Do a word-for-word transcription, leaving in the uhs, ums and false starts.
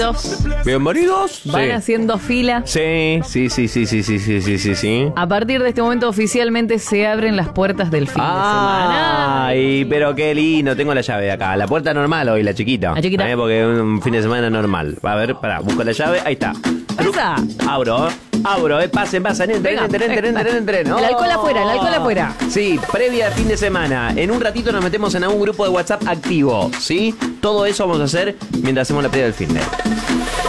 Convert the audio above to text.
Bienvenidos. Van Sí. haciendo fila. Sí, sí, sí, sí, sí, sí, sí, sí, sí, sí. A partir de este momento oficialmente se abren las puertas del fin de semana. Ay, pero qué lindo. Tengo la llave de acá. La puerta normal hoy, la chiquita. La chiquita. Eh, porque es un fin de semana normal. Va a ver, pará, busco la llave. Ahí está. Esa. Abro, abro, eh. Pasen, pasen, entren, Venga, entren, entren, venga. entren, entren. El alcohol afuera, el alcohol afuera. Sí, previa al fin de semana. En un ratito nos metemos en algún grupo de WhatsApp activo, ¿sí? Todo eso vamos a hacer mientras hacemos la previa del fin de.